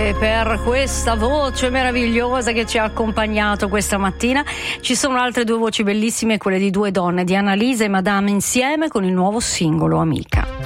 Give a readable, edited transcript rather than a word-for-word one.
Grazie per questa voce meravigliosa che ci ha accompagnato questa mattina. Ci sono altre due voci bellissime, quelle di due donne, di Annalisa e Madame insieme con il nuovo singolo Amica.